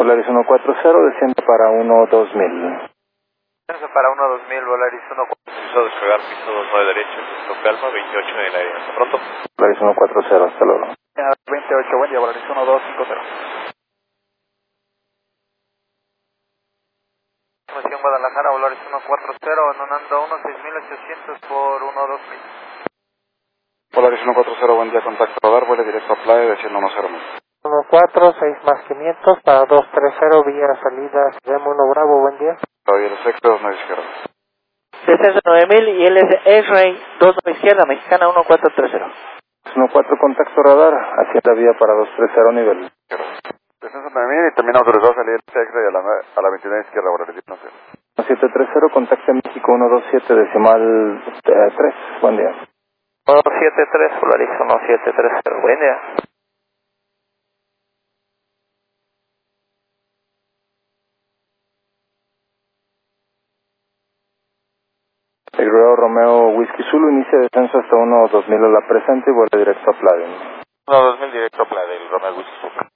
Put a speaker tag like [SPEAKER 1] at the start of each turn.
[SPEAKER 1] Volaris 140, desciende para 12000.
[SPEAKER 2] Descenso para 12000, Volaris 140, despegar piso 29 derecho, piso calma, 28 en el aire. Hasta pronto.
[SPEAKER 1] Volaris 140, hasta luego.
[SPEAKER 2] 28, buen día, Volaris 1250. Información Guadalajara, Volaris 140, anonando 16800 por 12000.
[SPEAKER 3] Volaris 140, buen día, contacto radar, vuelo directo a Playa, desciendo 10000.
[SPEAKER 4] 14, 6 más 500 para 230, vía salida, Demo 1 Bravo, buen día.
[SPEAKER 3] Todavía el sexto, 29 izquierda.
[SPEAKER 4] Descenso 9000 y él es X-Ray 29 izquierda, mexicana 1430.
[SPEAKER 1] 14, contacto radar, hacia la vía para 230 nivel.
[SPEAKER 3] Descenso 9000 y también autorizado a salir el X-Ray a la 29 izquierda, Volaris 10.
[SPEAKER 1] 1730, contacte México 127, decimal 3, buen día.
[SPEAKER 2] 173, Volaris 1730, buen día.
[SPEAKER 1] El Gruero Romeo Whisky Zulu inicia descenso hasta 12000 a la presente y vuelve directo a Playa.
[SPEAKER 2] 12000 directo a Playa del Romeo Whisky.